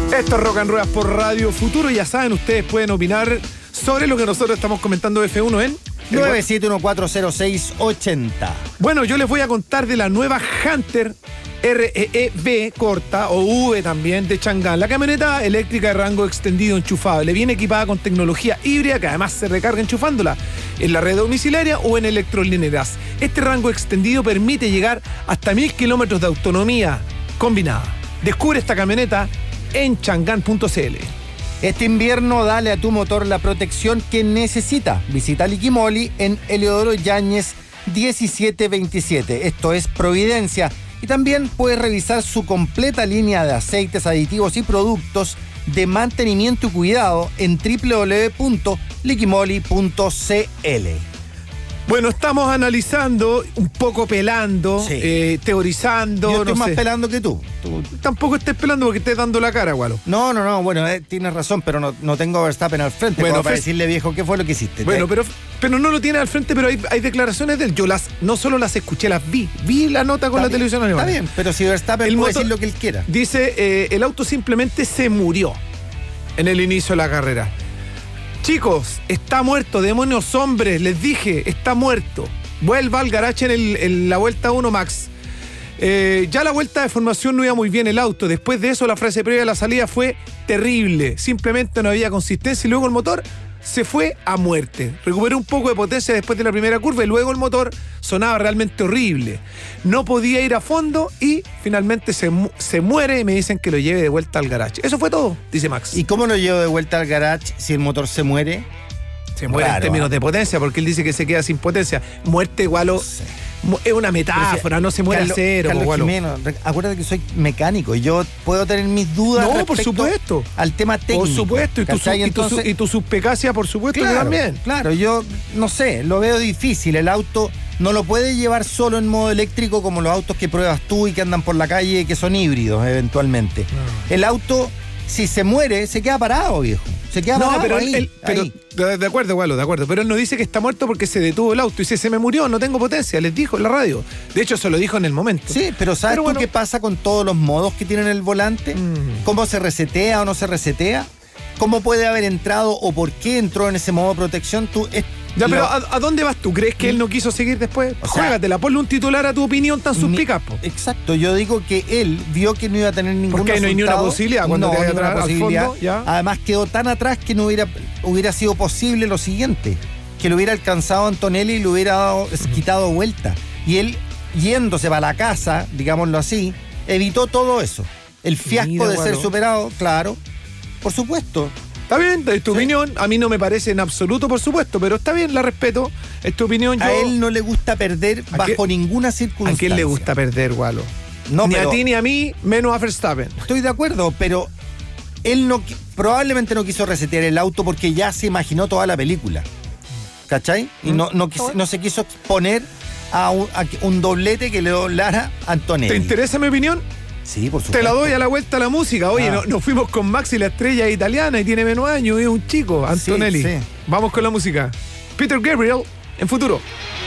Esto es Rock and Ruedas por Radio Futuro. Ya saben, ustedes pueden opinar sobre lo que nosotros estamos comentando de F1 en 971-406-80. Bueno, yo les voy a contar de la nueva Hunter REEV corta o V también de Chang'an. La camioneta eléctrica de rango extendido enchufable viene equipada con tecnología híbrida que además se recarga enchufándola en la red domiciliaria o en electrolineras. Este rango extendido permite llegar hasta 1000 kilómetros de autonomía combinada. Descubre esta camioneta en chang'an.cl. Este invierno dale a tu motor la protección que necesita. Visita Liquimoli en Eleodoro Yáñez 1727. Esto es Providencia. Y también puedes revisar su completa línea de aceites, aditivos y productos de mantenimiento y cuidado en www.liquimoli.cl. Bueno, estamos analizando, un poco pelando, Sí. Teorizando. Yo estoy no más sé. pelando que tú. Tampoco estés pelando porque estés dando la cara, Gualo. No, bueno, tienes razón, pero no tengo a Verstappen al frente Bueno, como para Fer- decirle, viejo, ¿qué fue lo que hiciste? Bueno, pero no lo tiene al frente, pero hay declaraciones de él. Yo no solo las escuché, las vi. Vi la nota con la televisión alemana. Está bien, pero si Verstappen El puede motor- decir lo que él quiera. Dice, el auto simplemente se murió en el inicio de la carrera. Chicos, está muerto, demonios hombres, les dije, está muerto. Vuelva al garage en la vuelta 1 Max. Ya la vuelta de formación no iba muy bien el auto. Después de eso, la frase previa a la salida fue terrible. Simplemente no había consistencia y luego el motor se fue a muerte. Recuperó un poco de potencia después de la primera curva y luego el motor sonaba realmente horrible. No podía ir a fondo y finalmente se muere y me dicen que lo lleve de vuelta al garage. Eso fue todo, dice Max. ¿Y cómo lo llevo de vuelta al garage si el motor se muere? Se muere en Raro, términos de potencia, porque él dice que se queda sin potencia. Muerte, Gualo, es una metáfora, no se muere a cero, Carlos Gualo. Jimeno, acuérdate que soy mecánico y yo puedo tener mis dudas No, respecto por supuesto. al tema técnico. Por supuesto, ¿cachai? Entonces, y tu suspicacia, por supuesto, que claro, también. Claro, yo no sé, lo veo difícil. El auto no lo puede llevar solo en modo eléctrico como los autos que pruebas tú y que andan por la calle que son híbridos eventualmente. No. El auto, si se muere, se queda parado, viejo. Se queda parado pero ahí. de acuerdo, Gualo, de acuerdo. Pero él no dice que está muerto porque se detuvo el auto. Dice, se me murió, no tengo potencia, les dijo en la radio. De hecho, se lo dijo en el momento. Sí, pero ¿sabes Pero tú bueno. qué pasa con todos los modos que tiene el volante? Mm. ¿Cómo se resetea o no se resetea? ¿Cómo puede haber entrado o por qué entró en ese modo de protección? Ya, pero ¿a dónde vas tú? ¿Crees que él no quiso seguir después? O sea, Juégatela, ponle un titular a tu opinión tan suspicaz, po. Exacto, yo digo que él vio que no iba a tener ningún Porque ahí no hay ni una resultado. posibilidad cuando no, te vaya ni una atrás, al posibilidad. fondo, ya. Además quedó tan atrás que no hubiera sido posible lo siguiente, que lo hubiera alcanzado Antonelli y le hubiera quitado vuelta. Y él, yéndose para la casa, digámoslo así, evitó todo eso. El fiasco Mira, de ser Gualo. superado, claro, por supuesto. Está bien, es tu Sí. opinión. A mí no me parece en absoluto, por supuesto, pero está bien, la respeto. Es tu opinión. A él no le gusta perder ¿A bajo qué- ninguna circunstancia. ¿A quién le gusta perder, Gualo? No, ni pero a ti ni a mí, menos a Verstappen. estoy de acuerdo, pero él probablemente no quiso resetear el auto porque ya se imaginó toda la película. ¿Cachai? Y no se quiso exponer a un doblete que le doblara a Antonelli. ¿Te interesa mi opinión? Sí, por supuesto. Te la doy a la vuelta a la música. Oye, nos fuimos con Maxi, la estrella italiana, y tiene menos años, y es un chico, Antonelli. Sí, sí. Vamos con la música. Peter Gabriel, en Futuro.